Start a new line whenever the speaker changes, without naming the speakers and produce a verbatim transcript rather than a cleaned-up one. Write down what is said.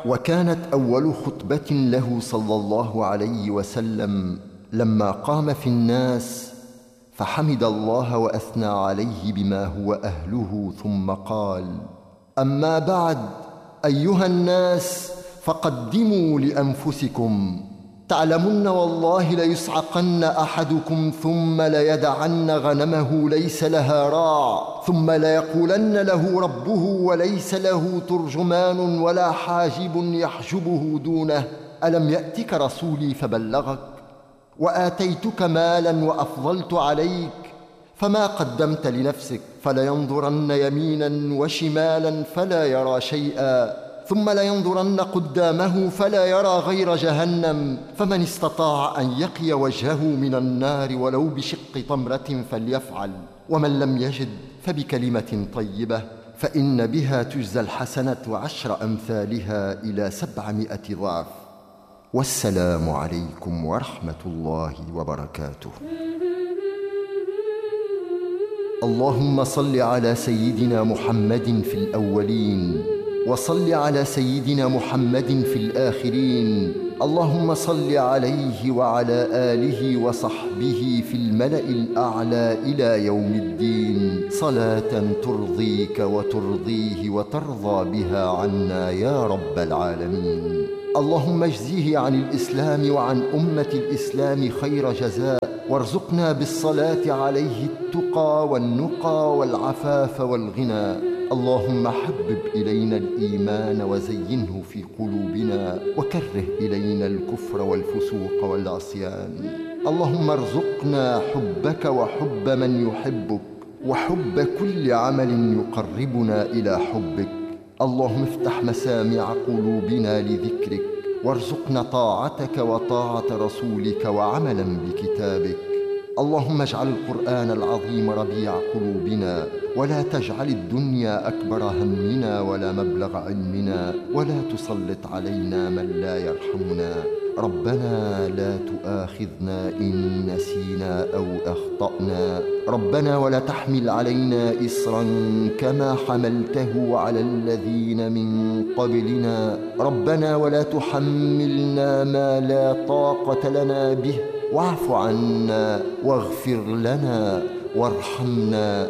وكانت أول خطبة له صلى الله عليه وسلم لما قام في الناس فحمد الله وأثنى عليه بما هو أهله، ثم قال: أما بعد، أيها الناس، فقدموا لأنفسكم. تعلمن والله ليصعقن أحدكم ثم ليدعن غنمه ليس لها راع، ثم ليقولن له ربه وليس له ترجمان ولا حاجب يحجبه دونه: ألم يأتك رسولي فبلغك؟ وآتيتك مالا وأفضلت عليك، فما قدمت لنفسك؟ فلينظرن يمينا وشمالا فلا يرى شيئا، ثم لينظرن قدامه فلا يرى غير جهنم. فمن استطاع أن يقي وجهه من النار ولو بشق تمرة فليفعل، ومن لم يجد فبكلمة طيبة فإن بها تجزى الحسنة عشر أمثالها إلى سبعمائة ضعف. والسلام عليكم ورحمة الله وبركاته. اللهم صل على سيدنا محمد في الأولين، وصل على سيدنا محمد في الآخرين. اللهم صل عليه وعلى آله وصحبه في الملأ الأعلى إلى يوم الدين، صلاة ترضيك وترضيه وترضى بها عنا يا رب العالمين. اللهم اجزه عن الإسلام وعن أمة الإسلام خير جزاء، وارزقنا بالصلاة عليه التقى والنقى والعفاف والغنى. اللهم حبب إلينا الإيمان وزينه في قلوبنا، وكره إلينا الكفر والفسوق والعصيان. اللهم ارزقنا حبك وحب من يحبك، وحب كل عمل يقربنا إلى حبك. اللهم افتح مسامع قلوبنا لذكرك، وارزقنا طاعتك وطاعة رسولك وعملا بكتابك. اللهم اجعل القرآن العظيم ربيع قلوبنا، ولا تجعل الدنيا أكبر همنا ولا مبلغ علمنا، ولا تسلط علينا من لا يرحمنا. ربنا لا تؤاخذنا إن نسينا أو أخطأنا. ربنا ولا تحمل علينا إصرا كما حملته على الذين من قبلنا. ربنا ولا تحملنا ما لا طاقة لنا به، واعف عنا واغفر لنا وارحمنا